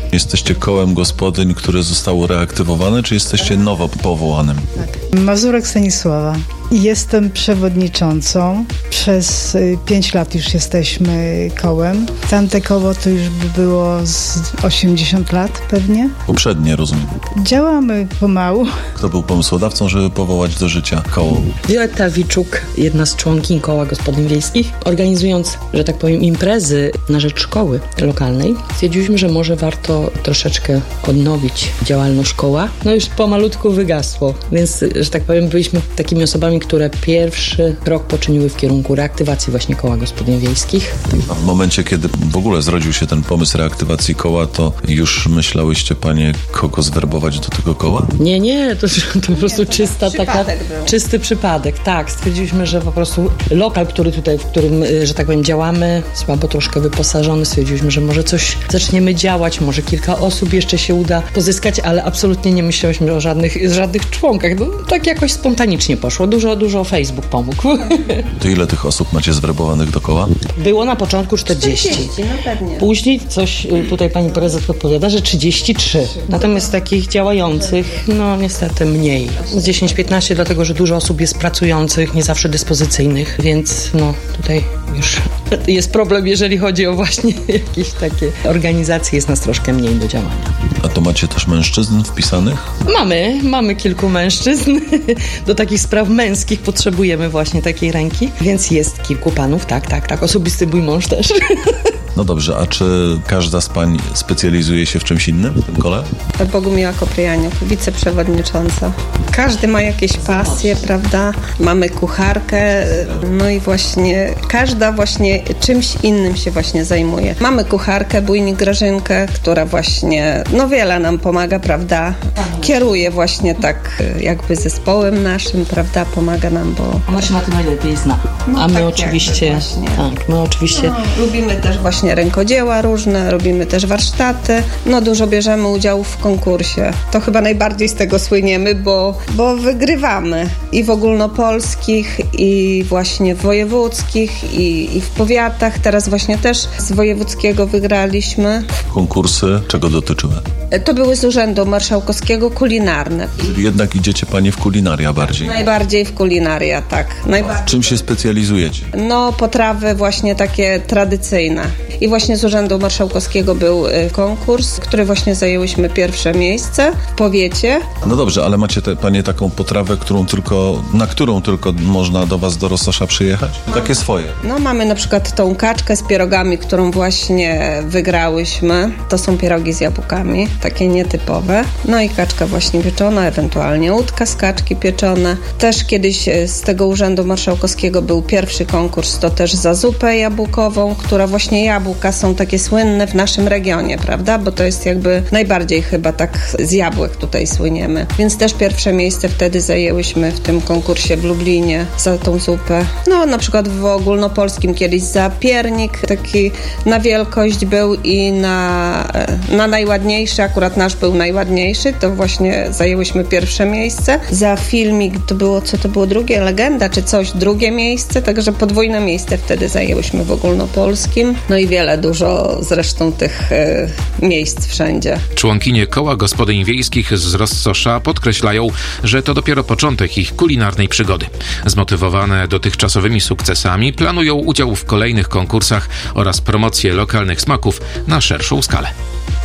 Jesteście kołem gospodyń, które zostało reaktywowane, czy jesteście nowo powołanym? Tak. Mazurek Stanisława. Jestem przewodniczącą. Przez 5 lat już jesteśmy kołem. Tamte koło to już by było z 80 lat pewnie. Poprzednie, rozumiem. Działamy pomału. Kto był pomysłodawcą, żeby powołać do życia koło? Violetta Wiczuk, jedna z członkiń Koła Gospodyń Wiejskich. Organizując, że tak powiem, imprezy na rzecz szkoły lokalnej, stwierdziliśmy, że może warto troszeczkę odnowić działalność koła. No już pomalutku wygasło, więc, że tak powiem, byliśmy takimi osobami, które pierwszy krok poczyniły w kierunku reaktywacji właśnie Koła Gospodyń Wiejskich. A w momencie, kiedy w ogóle zrodził się ten pomysł reaktywacji koła, to już myślałyście, panie, kogo zwerbować do tego koła? Nie, to po prostu czysty przypadek. Tak, stwierdziliśmy, że po prostu lokal, w którym, że tak powiem, działamy, słabo troszkę wyposażony, stwierdziliśmy, że może coś zaczniemy działać, może kilka osób jeszcze się uda pozyskać, ale absolutnie nie myślałyśmy o żadnych członkach. No, tak jakoś spontanicznie poszło. Dużo Facebook pomógł. To ile tych osób macie zwerbowanych do koła? Było na początku 40. No pewnie. Później coś tutaj pani prezes podpowiada, że 33. Natomiast takich działających, no niestety mniej. Z 10-15, dlatego że dużo osób jest pracujących, nie zawsze dyspozycyjnych, więc no tutaj już jest problem, jeżeli chodzi o właśnie jakieś takie organizacje, jest nas troszkę mniej do działania. A to macie też mężczyzn wpisanych? Mamy kilku mężczyzn. Do takich spraw męskich potrzebujemy właśnie takiej ręki, więc jest kilku panów, tak. Osobisty mój mąż też. No dobrze, a czy każda z pań specjalizuje się w czymś innym w tym kole? Bogumiła Kopryjaniuk, wiceprzewodnicząca. Każdy ma jakieś pasje, prawda? Mamy kucharkę, no i właśnie każda właśnie czymś innym się właśnie zajmuje. Mamy kucharkę, bujnik Grażynkę, która właśnie, no wiele nam pomaga, prawda? Kieruje właśnie tak jakby zespołem naszym, prawda? Pomaga nam, bo... Ona się na tym najlepiej zna. No, a my tak oczywiście... My oczywiście... No, lubimy też właśnie rękodzieła różne, robimy też warsztaty. No dużo bierzemy udziału w konkursie. To chyba najbardziej z tego słyniemy, bo wygrywamy i w ogólnopolskich, i właśnie w wojewódzkich, i w powiatach. Teraz właśnie też z wojewódzkiego wygraliśmy. Konkursy czego dotyczyły? To były z Urzędu Marszałkowskiego kulinarne. Czyli jednak idziecie panie w kulinaria bardziej? Najbardziej w kulinaria, tak. Czym się specjalizujecie? No, potrawy właśnie takie tradycyjne. I właśnie z Urzędu Marszałkowskiego był konkurs, który właśnie zajęłyśmy pierwsze miejsce w powiecie. No dobrze, ale macie panie taką potrawę, na którą tylko można do was do Rozsosza przyjechać? Takie swoje. No, mamy na przykład tą kaczkę z pierogami, którą właśnie wygrałyśmy. To są pierogi z jabłkami, takie nietypowe. No i kaczka właśnie pieczona, ewentualnie łódka z kaczki pieczone. Też kiedyś z tego Urzędu Marszałkowskiego był pierwszy konkurs, to też za zupę jabłkową, która właśnie jabłka są takie słynne w naszym regionie, prawda? Bo to jest jakby najbardziej chyba tak z jabłek tutaj słyniemy. Więc też pierwsze miejsce wtedy zajęłyśmy w tym konkursie w Lublinie za tą zupę. No na przykład w ogólnopolskim kiedyś za piernik taki na wielkość był i na najładniejszy, akurat nasz był najładniejszy, to właśnie zajęłyśmy pierwsze miejsce. Za filmik to było, co to było drugie? Legenda czy coś? Drugie miejsce, także podwójne miejsce wtedy zajęłyśmy w ogólnopolskim. No i dużo zresztą tych miejsc wszędzie. Członkinie Koła Gospodyń Wiejskich z Rozsosza podkreślają, że to dopiero początek ich kulinarnej przygody. Zmotywowane dotychczasowymi sukcesami planują udział w kolejnych konkursach oraz promocję lokalnych smaków na szerszą skalę.